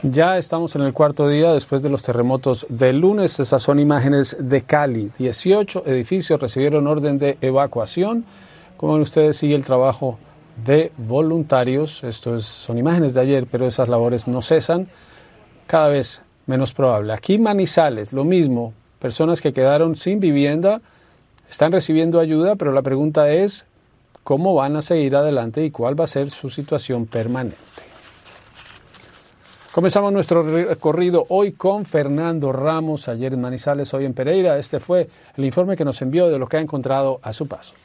Ya estamos en el cuarto día después de los terremotos del lunes. Estas son imágenes de Cali. 18 edificios recibieron orden de evacuación. Como ven ustedes, sigue el trabajo de voluntarios. Son imágenes de ayer, pero esas labores no cesan. Cada vez menos probable. Aquí Manizales, lo mismo. Personas que quedaron sin vivienda están recibiendo ayuda, pero la pregunta es cómo van a seguir adelante y cuál va a ser su situación permanente. Comenzamos nuestro recorrido hoy con Fernando Ramos, ayer en Manizales, hoy en Pereira. Este fue el informe que nos envió de lo que ha encontrado a su paso.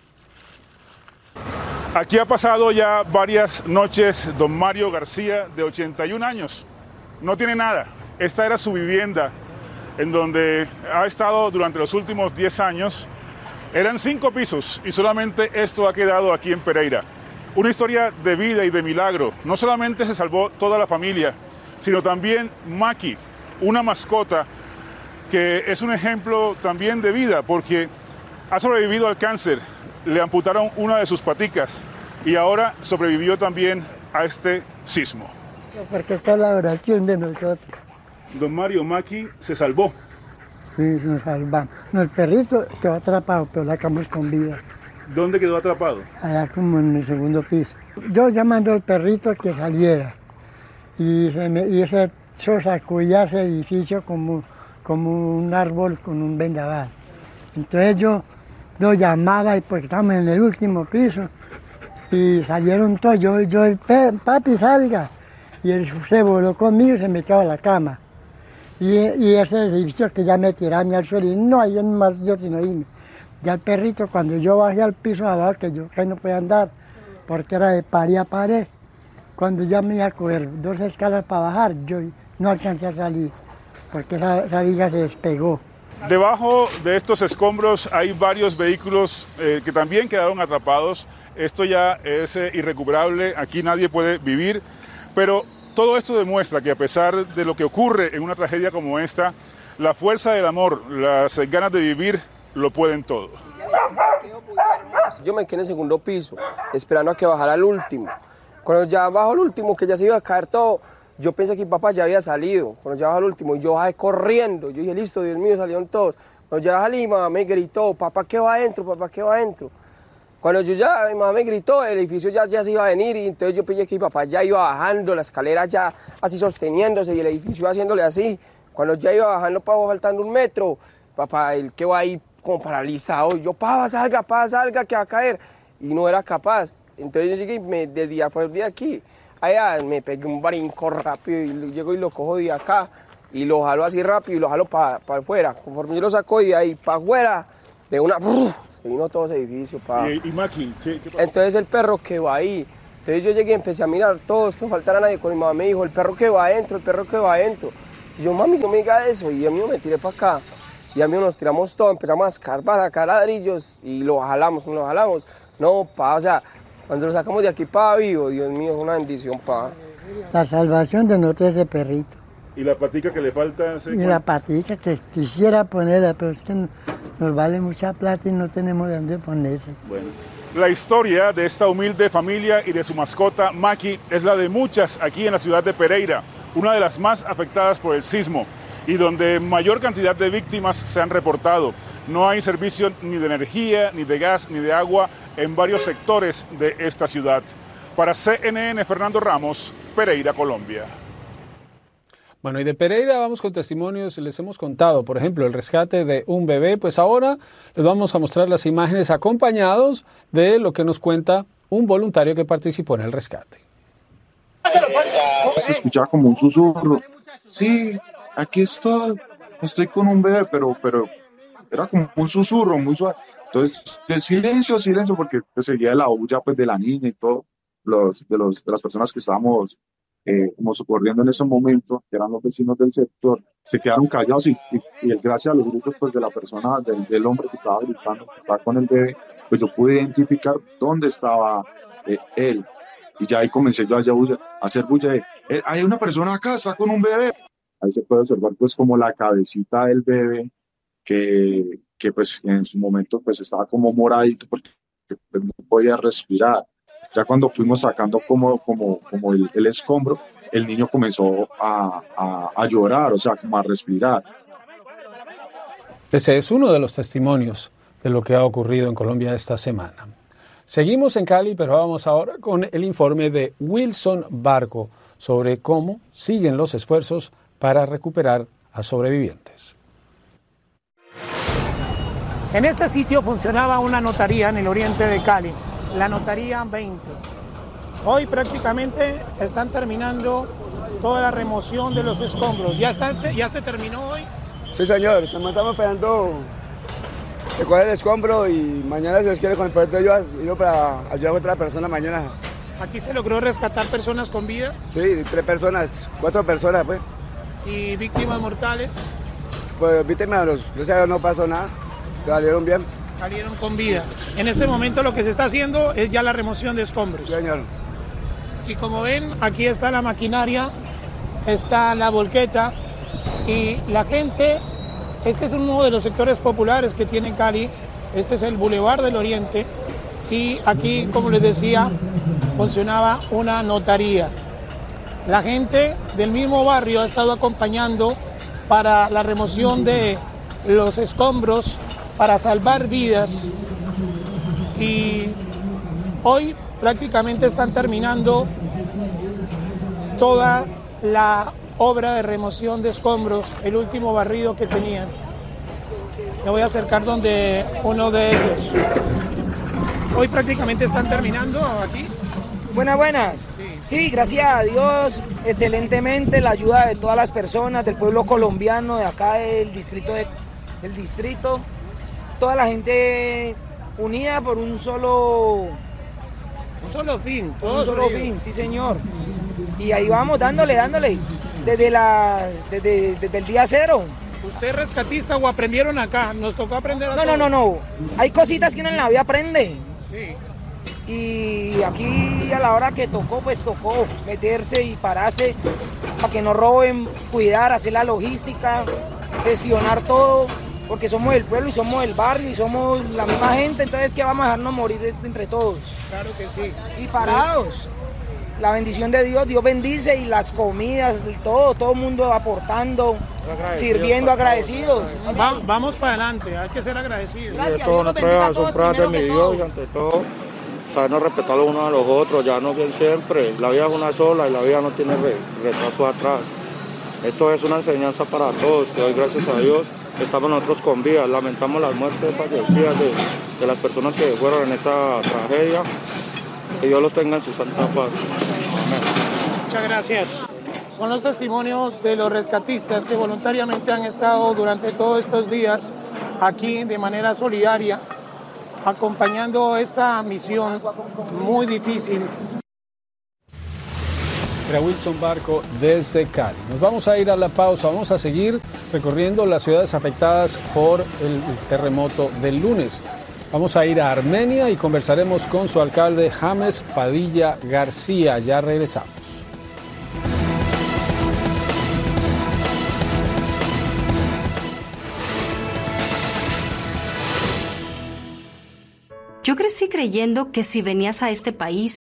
Aquí ha pasado ya varias noches don Mario García, de 81 años. No tiene nada. Esta era su vivienda, en donde ha estado durante los últimos 10 años. Eran 5 pisos y solamente esto ha quedado aquí en Pereira. Una historia de vida y de milagro. No solamente se salvó toda la familia, sino también Maki, una mascota que es un ejemplo también de vida, porque ha sobrevivido al cáncer, le amputaron una de sus paticas y ahora sobrevivió también a este sismo. Porque está la oración de nosotros. Don Mario, Maki se salvó. Sí, nos salvamos. No, el perrito quedó atrapado, pero la sacamos con vida. ¿Dónde quedó atrapado? Allá como en el segundo piso. Yo llamando al perrito que saliera. Y eso sacudía ese edificio como un árbol con un vendaval. Entonces yo lo llamaba y porque estábamos en el último piso. Y salieron todos. Papi, salga. Y él se voló conmigo y se metió a la cama. Y ese edificio que ya me tiraron al suelo. Y no hay más yo sino irme. Ya el perrito, cuando yo bajé al piso abajo, que yo no podía andar, porque era de pared a pared, cuando ya me iba a coger 2 escalas para bajar, yo no alcancé a salir, porque esa viga se despegó. Debajo de estos escombros hay varios vehículos que también quedaron atrapados. Esto ya es irrecuperable, aquí nadie puede vivir, pero todo esto demuestra que a pesar de lo que ocurre en una tragedia como esta, la fuerza del amor, las ganas de vivir, lo pueden todo. Yo me quedé en el segundo piso, esperando a que bajara el último. Cuando ya bajó el último, que ya se iba a caer todo, yo pensé que mi papá ya había salido. Cuando ya bajó el último, yo bajé corriendo. Yo dije, listo, Dios mío, salieron todos. Cuando ya salí, mi mamá me gritó, papá, ¿qué va adentro? Papá, ¿qué va adentro? Cuando mi mamá me gritó, el edificio ya se iba a venir, y entonces yo pensé que mi papá ya iba bajando, la escalera ya así sosteniéndose, y el edificio haciéndole así. Cuando ya iba bajando, papá, faltando 1 metro, papá, él que va ahí como paralizado, y yo, papá, salga, que va a caer, y no era capaz. Entonces yo llegué y me desvié por el día aquí, allá me pegué un brinco rápido, y llego y lo cojo de acá, y lo jalo así rápido, y lo jalo para afuera. Conforme yo lo saco de ahí para afuera, de una, se vino todo ese edificio. ¿Y Maki? ¿Qué pasó? Entonces el perro quedó ahí. Entonces yo llegué y empecé a mirar todos, que no faltara nadie. Con mi mamá me dijo, el perro que va adentro, el perro que va adentro. Y yo, mami, no me diga eso. Y a mí me tiré para acá. Y a mí nos tiramos todo, empezamos a escarbar, a sacar ladrillos y lo jalamos. No, pa, o sea, cuando lo sacamos de aquí para vivo, Dios mío, es una bendición, pa. La salvación de nosotros ese perrito. ¿Y la patica que le falta? Y la patica que quisiera ponerla, pero es que nos vale mucha plata y no tenemos de dónde ponerse. Bueno. La historia de esta humilde familia y de su mascota Maki es la de muchas aquí en la ciudad de Pereira, una de las más afectadas por el sismo y donde mayor cantidad de víctimas se han reportado. No hay servicio ni de energía, ni de gas, ni de agua en varios sectores de esta ciudad. Para CNN, Fernando Ramos, Pereira, Colombia. Bueno, y de Pereira vamos con testimonios. Les hemos contado, por ejemplo, el rescate de un bebé. Pues ahora les vamos a mostrar las imágenes acompañados de lo que nos cuenta un voluntario que participó en el rescate. Se escuchaba como un susurro. Sí, aquí estoy con un bebé, pero era como un susurro muy suave. Entonces, el silencio, porque pues, seguía la bulla pues, de la niña y todo, de las personas que estábamos como socorriendo en ese momento, que eran los vecinos del sector, se quedaron callados y gracias a los gritos pues, de la persona, del hombre que estaba gritando, que estaba con el bebé, pues yo pude identificar dónde estaba él. Y ya ahí comencé yo a hacer bulla de, hay una persona acá, está con un bebé. Ahí se puede observar pues como la cabecita del bebé, que pues en su momento pues estaba como moradito porque pues, no podía respirar. Ya cuando fuimos sacando como el escombro, el niño comenzó a llorar, o sea, como a respirar. Ese es uno de los testimonios de lo que ha ocurrido en Colombia esta semana. Seguimos en Cali, pero vamos ahora con el informe de Wilson Barco sobre cómo siguen los esfuerzos para recuperar a sobrevivientes. En este sitio funcionaba una notaría en el oriente de Cali, la Notaría 20. Hoy prácticamente están terminando toda la remoción de los escombros. ¿Ya se terminó hoy? Sí, señor, estamos esperando recoger el escombro y mañana, si Dios quiere, con el proyecto de ayuda, ir para ayudar a otra persona mañana. ¿Aquí se logró rescatar personas con vida? Sí, 3 personas, 4 personas, pues. ¿Y víctimas mortales? Pues víctimas, gracias a Dios no pasó nada, salieron bien. Salieron con vida. En este momento lo que se está haciendo es ya la remoción de escombros. Sí, señor. Y como ven, aquí está la maquinaria, está la volqueta y la gente. Este es uno de los sectores populares que tiene Cali. Este es el Boulevard del Oriente y aquí, como les decía, funcionaba una notaría. La gente del mismo barrio ha estado acompañando para la remoción de los escombros, para salvar vidas, y hoy prácticamente están terminando toda la obra de remoción de escombros, el último barrido que tenían. Me voy a acercar donde uno de ellos. Hoy prácticamente están terminando aquí. Buenas. Sí, gracias a Dios, excelentemente la ayuda de todas las personas del pueblo colombiano, de acá del distrito, toda la gente unida por un solo fin. Sí, señor. Y ahí vamos dándole, desde el día cero. ¿Usted es rescatista o aprendieron acá? ¿Nos tocó aprender acá? No. Hay cositas que uno en la vida aprende. Sí. Y aquí a la hora que tocó, pues tocó meterse y pararse para que no roben, cuidar, hacer la logística, gestionar todo, porque somos del pueblo y somos del barrio y somos la misma gente, entonces que vamos a dejarnos morir entre todos. Claro que sí. Y parados. La bendición de Dios, Dios bendice, y las comidas, todo el mundo aportando, sirviendo, agradecidos. Vamos para adelante, hay que ser agradecidos. Gracias, Todos nos pruebas, son pruebas de mi Dios, y todo. ante todo, sabernos respetar los unos a los otros, ya no bien siempre. La vida es una sola y la vida no tiene retraso atrás. Esto es una enseñanza para todos, que hoy, gracias a Dios, estamos nosotros con vida. Lamentamos las muertes fallecidas de las personas que fueron en esta tragedia. Que Dios los tenga en su santa paz. Amén. Muchas gracias. Son los testimonios de los rescatistas que voluntariamente han estado durante todos estos días aquí de manera solidaria, acompañando esta misión muy difícil. Era Wilson Barco desde Cali. Nos vamos a ir a la pausa, vamos a seguir recorriendo las ciudades afectadas por el terremoto del lunes. Vamos a ir a Armenia y conversaremos con su alcalde James Padilla García. Ya regresamos. Yo crecí creyendo que si venías a este país